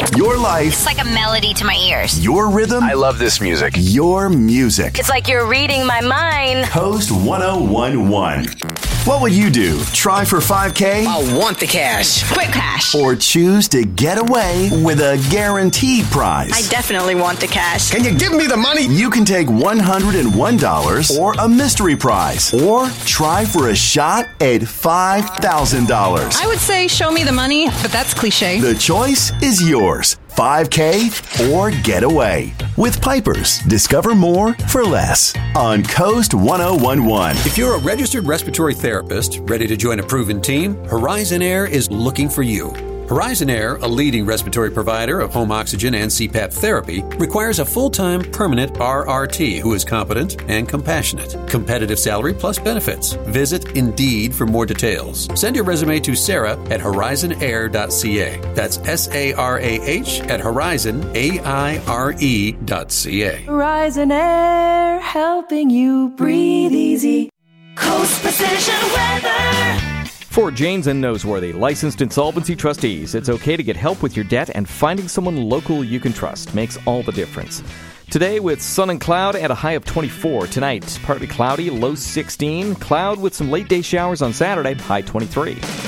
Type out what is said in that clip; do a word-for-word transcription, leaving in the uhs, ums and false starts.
Your life. It's like a melody to my ears. Your rhythm. I love this music. Your music. It's like you're reading my mind. Coast one oh one point one. What would you do? Try for five K? I want the cash. Quick cash. Or choose to get away with a guaranteed prize? I definitely want the cash. Can you give me the money? You can take one hundred one dollars or a mystery prize. Or try for a shot at five thousand dollars. I would say show me the money, but that's cliche. The choice is yours. five K or get away. With Pipers, discover more for less on Coast one oh one point one. If you're a registered respiratory therapist ready to join a proven team, Horizon Air is looking for you. Horizon Air, a leading respiratory provider of home oxygen and C PAP therapy, requires a full-time permanent R R T who is competent and compassionate. Competitive salary plus benefits. Visit Indeed for more details. Send your resume to Sarah at horizon air dot c a. That's S A R A H at horizon, A I R E dot C A. Horizon Air, helping you breathe easy. Coast Precision Weather. For Janes and Noseworthy, licensed insolvency trustees, it's okay to get help with your debt, and finding someone local you can trust makes all the difference. Today with sun and cloud at a high of twenty-four. Tonight, partly cloudy, low sixteen. Cloud with some late day showers on Saturday, high twenty-three.